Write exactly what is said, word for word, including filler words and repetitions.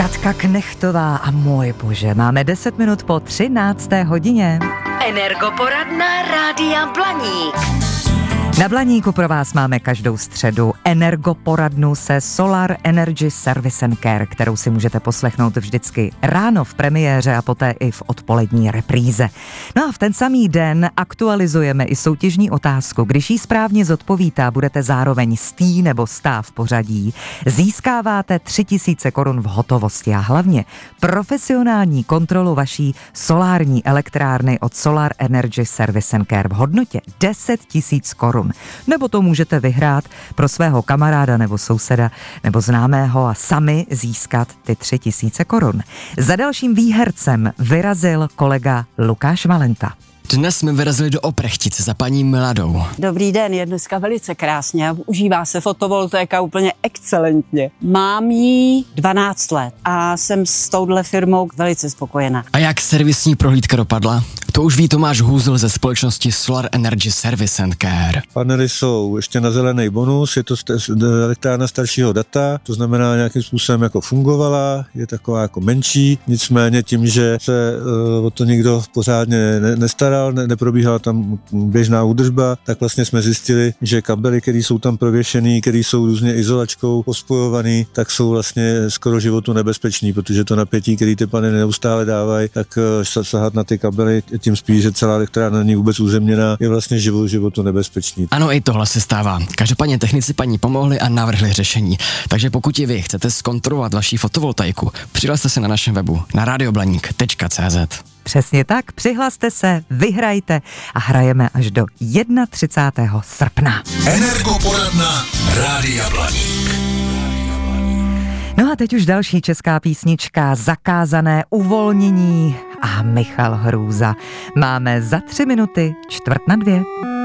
Katka Knechtová a můj bože, máme deset minut po třinácté hodině. Energoporadna Rádia Blaník. Na Blaníku pro vás máme každou středu energoporadnu se Solar Energy Service and Care, kterou si můžete poslechnout vždycky ráno v premiéře a poté i v odpolední repríze. No a v ten samý den aktualizujeme i soutěžní otázku. Když ji správně zodpovíte a budete zároveň stý nebo stá v pořadí, získáváte tři tisíce korun v hotovosti a hlavně profesionální kontrolu vaší solární elektrárny od Solar Energy Service and Care v hodnotě deset tisíc korun. Nebo to můžete vyhrát pro svého kamaráda nebo souseda nebo známého a sami získat ty tři tisíce korun. Za dalším výhercem vyrazil kolega Lukáš Valenta. Dnes jsme vyrazili do Oprechtice za paní Miladou. Dobrý den, je dneska velice krásně. Užívá se fotovoltaika úplně excelentně. Mám jí dvanáct let a jsem s touhle firmou velice spokojená. A jak servisní prohlídka dopadla? To už ví Tomáš Hůzl ze společnosti Solar Energy Service and Care. Panely jsou ještě na zelený bonus, je to elektrárna staršího data, to znamená nějakým způsobem jako fungovala, je taková jako menší, nicméně tím, že se uh, o to nikdo pořádně ne- nestaral, ne- neprobíhala tam běžná údržba, tak vlastně jsme zjistili, že kabely, které jsou tam prověšený, které jsou různě izolačkou pospojovaný, tak jsou vlastně skoro životu nebezpečný, protože to napětí, které ty panely neustále dávají, tak uh, sahat na ty kabely, tím spíš, že celá elektrárna není vůbec uzemněná, je vlastně život, životu nebezpečný. Ano, i tohle se stává. Každopádně technici paní pomohli a navrhli řešení. Takže pokud i vy chcete zkontrolovat vaši fotovoltaiku, přihlaste se na našem webu na radioblaník tečka cé zet. Přesně tak, přihlaste se, vyhrajte a hrajeme až do třicátého prvního srpna. Energoporadna Rádia Blaník. No a teď už další česká písnička, Zakázané uvolnění a Michal Hrůza. Máme za tři minuty čtvrt na dvě.